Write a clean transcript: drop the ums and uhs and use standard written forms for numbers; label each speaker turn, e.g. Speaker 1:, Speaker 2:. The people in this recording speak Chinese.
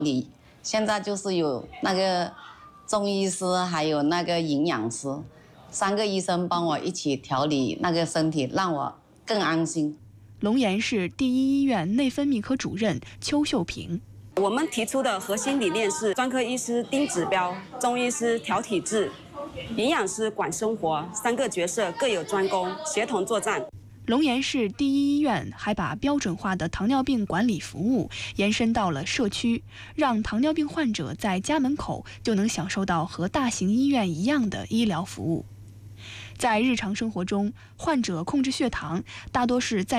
Speaker 1: 理。现在就是有那个中医师，还有那个营养师，3个医生帮我一起调理那个身体，让我更安心。
Speaker 2: 龙岩市第一医院内分泌科主任邱秀平。
Speaker 3: 我们提出的核心理念是：专科医师盯指标，中医师调体质，营养师管生活，3个角色各有专攻，协同作战。
Speaker 2: 龙岩市第一医院还把标准化的糖尿病管理服务延伸到了社区，让糖尿病患者在家门口就能享受到和大型医院一样的医疗服务。在日常生活中，患者控制血糖大多是在